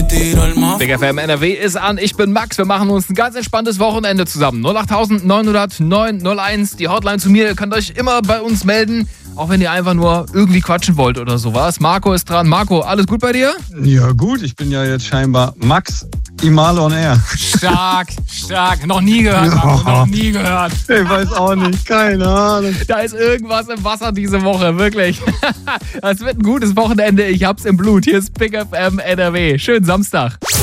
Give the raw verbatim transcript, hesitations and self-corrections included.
Big F M N R W ist an, ich bin Max, wir machen uns ein ganz entspanntes Wochenende zusammen. null acht neun null null neun null eins, die Hotline zu mir, ihr könnt euch immer bei uns melden, auch wenn ihr einfach nur irgendwie quatschen wollt oder sowas. Marco ist dran. Marco, alles gut bei dir? Ja gut, ich bin ja jetzt scheinbar Max Imal on Air. Stark, stark, noch nie gehört, Marco, noch nie gehört. Ich weiß auch nicht, keine Ahnung. Da ist irgendwas im Wasser diese Woche, wirklich. Das wird ein gutes Wochenende, ich hab's im Blut. Hier ist Big F M N R W. Schönen Samstag.